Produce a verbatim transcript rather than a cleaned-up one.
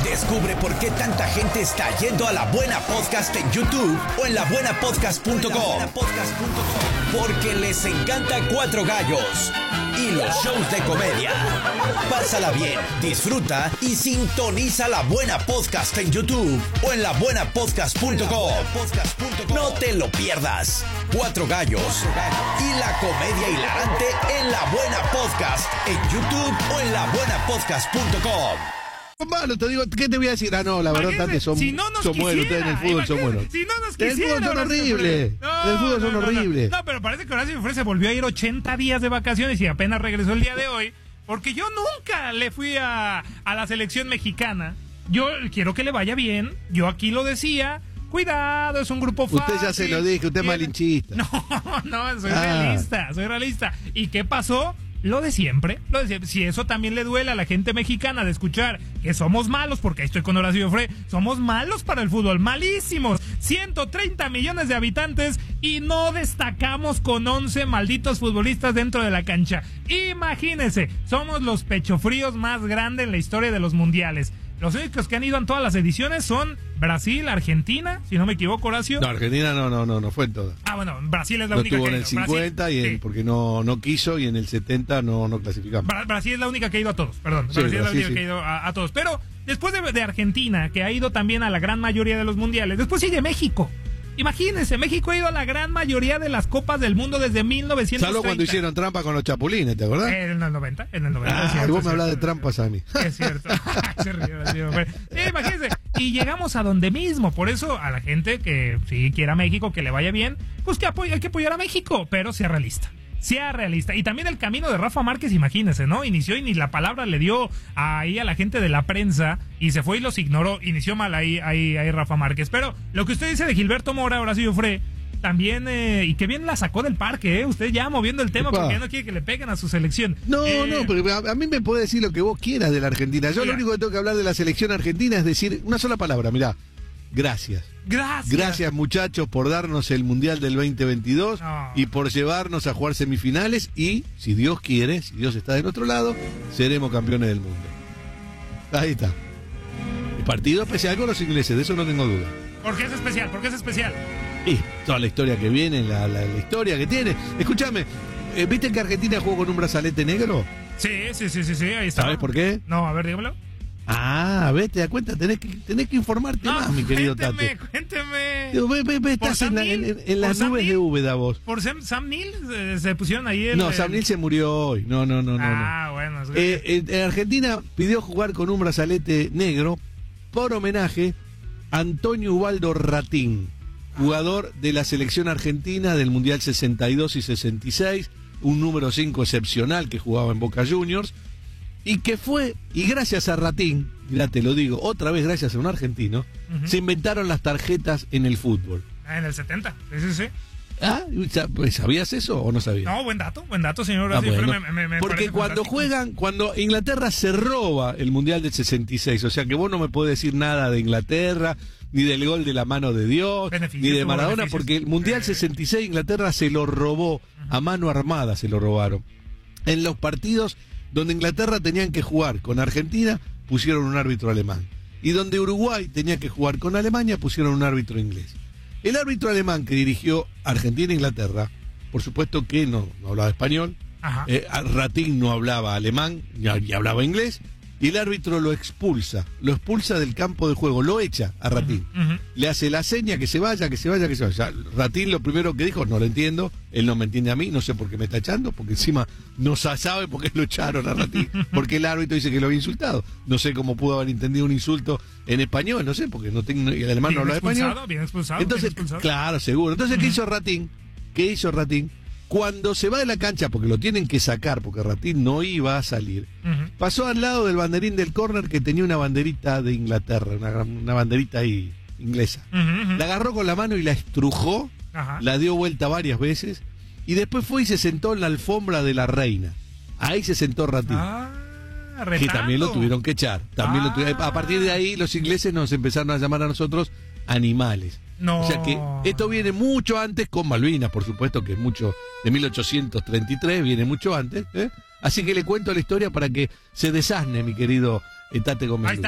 Descubre por qué tanta gente está yendo a La Buena Podcast en YouTube o en la buena podcast punto com. Porque les encanta Cuatro Gallos y los shows de comedia. Pásala bien, disfruta y sintoniza La Buena Podcast en YouTube o en la buena podcast punto com. No te lo pierdas. Cuatro Gallos y la comedia hilarante en La Buena Podcast en YouTube o en la buena podcast punto com. Malo, te digo, ¿qué te voy a decir? Ah, no, la verdad, Tate, son, si no nos son buenos, ustedes en el fútbol son buenos. Si no nos En el quisiera, fútbol son Horacio horribles. No, En el fútbol son no, no, horribles. No, no, pero parece que Horacio Jofré se volvió a ir ochenta días de vacaciones y apenas regresó el día de hoy. Porque yo nunca le fui a, a la selección mexicana. Yo quiero que le vaya bien. Yo aquí lo decía. Cuidado, es un grupo fácil. Usted ya se lo dije, usted es malinchista. No, no, soy Ah. realista, soy realista. ¿Y qué pasó? Lo de siempre, lo de siempre. Si eso también le duele a la gente mexicana de escuchar que somos malos, porque ahí estoy con Horacio Jofré, somos malos para el fútbol, malísimos. ciento treinta millones de habitantes y no destacamos con once malditos futbolistas dentro de la cancha. Imagínense, somos los pechofríos más grandes en la historia de los mundiales. Los únicos que han ido en todas las ediciones son Brasil, Argentina, si no me equivoco, Horacio. No, Argentina no, no, no, no fue en todas. Ah, bueno, Brasil es la No única estuvo que en ha el ido. cincuenta Brasil, y en, sí. porque no, no quiso y en el setenta no, no clasificamos. Bra- Brasil es la única que ha ido a todos, perdón. Sí, Brasil es la Brasil, única sí. que ha ido a, a todos. Pero después de, de Argentina, que ha ido también a la gran mayoría de los mundiales, después sigue México. Imagínense, México ha ido a la gran mayoría de las copas del mundo desde mil novecientos treinta. Salvo cuando hicieron trampa con los chapulines, ¿te acordás? En el noventa, en el noventa. Ah, es cierto, vos es me hablás de cierto, trampas a mí. Es cierto. Se ríe, se ríe. Sí, imagínense. Y llegamos a donde mismo. Por eso, a la gente que sí quiera México, que le vaya bien, pues que apoy- hay que apoyar a México, pero sea realista. Sea realista. Y también el camino de Rafa Márquez, imagínense, ¿no? Inició y ni la palabra le dio ahí a la gente de la prensa y se fue y los ignoró. Inició mal ahí, ahí, ahí Rafa Márquez. Pero lo que usted dice de Gilberto Mora, Horacio Jofré, también, eh, y que bien la sacó del parque, ¿eh? Usted ya moviendo el tema Epa. porque ya no quiere que le peguen a su selección. No, Eh, no, pero a, a mí me puede decir lo que vos quieras de la Argentina. Yo Oiga. lo único que tengo que hablar de la selección argentina es decir una sola palabra, mirá. Gracias. Gracias. Gracias, muchachos, por darnos el Mundial del veinte veintidós No. y por llevarnos a jugar semifinales y, si Dios quiere, si Dios está del otro lado, seremos campeones del mundo. Ahí está. El partido especial con los ingleses, de eso no tengo duda. ¿Por qué es especial? ¿Por qué es especial? Y toda la historia que viene, la, la, la historia que tiene. Escúchame, eh, ¿viste que Argentina jugó con un brazalete negro? Sí, sí, sí, sí, sí, ahí está. ¿Sabes por qué? No, a ver, dígamelo. Ah, ves, te das cuenta, tenés que, tenés que informarte No, más, mi querido cuénteme, Tate. cuénteme. Digo, ve, ve, ve, ¿Por estás en, Sam la- en- Neill? en- en las ¿Por Sam nubes de Neill? Úbeda vos. ¿Por Sam, Sam Neill eh, se pusieron ahí el... No, el- Sam Neill se murió hoy. No, no, no, no. Ah, no. bueno. Es Eh, eh, en Argentina pidió jugar con un brazalete negro por homenaje a Antonio Ubaldo Ratín, jugador de la selección argentina del Mundial sesenta y dos y sesenta y seis, un número cinco excepcional que jugaba en Boca Juniors, y que fue, y gracias a Ratín, ya te lo digo, otra vez gracias a un argentino, Ujú. se inventaron las tarjetas en el fútbol. Ah, en el setenta. Sí, sí, sí. Ah, ¿sabías eso o no sabías? No, buen dato, buen dato, señor. Ah, Horacio, bueno. me- me- me Porque parece cuando fantástico. juegan, cuando Inglaterra se roba el Mundial del sesenta y seis, o sea que vos no me podés decir nada de Inglaterra, ni del gol de la mano de Dios, Beneficios, ni de tuvo Maradona, beneficios. porque el Mundial Eh. sesenta y seis Inglaterra se lo robó, a mano armada se lo robaron. En los partidos donde Inglaterra tenían que jugar con Argentina, pusieron un árbitro alemán. Y donde Uruguay tenía que jugar con Alemania, pusieron un árbitro inglés. El árbitro alemán que dirigió Argentina e Inglaterra, por supuesto que no, no hablaba español, Ajá. eh, Ratín no hablaba alemán, ni, ni hablaba inglés, y el árbitro lo expulsa, lo expulsa del campo de juego, lo echa a Ratín. Ujú. Le hace la seña que se vaya, que se vaya, que se vaya. Ratín lo primero que dijo, no lo entiendo, él no me entiende a mí, no sé por qué me está echando, porque encima no sa- sabe por qué lo echaron a Ratín, porque el árbitro dice que lo había insultado. No sé cómo pudo haber entendido un insulto en español, no sé, porque no tengo, el alemán no Bien habla español. expulsado, bien expulsado, Entonces, bien expulsado. claro, seguro. Entonces, ¿qué hizo Ratín? ¿Qué hizo Ratín? Cuando se va de la cancha, porque lo tienen que sacar, porque Ratín no iba a salir, Ujú. pasó al lado del banderín del córner que tenía una banderita de Inglaterra, una, una banderita ahí inglesa. Ujú, ujú. La agarró con la mano y la estrujó, Ajá. la dio vuelta varias veces, y después fue y se sentó en la alfombra de la reina. Ahí se sentó Ratín. Ah, Que retando. también lo tuvieron que echar. También lo tuvieron- Ah. a partir de ahí los ingleses nos empezaron a llamar a nosotros animales. No. O sea que esto viene mucho antes con Malvinas, por supuesto que es mucho, de mil ochocientos treinta y tres, viene mucho antes. ¿eh? Así que le cuento la historia para que se desasne, mi querido eh, Tate Gómez. Ahí está.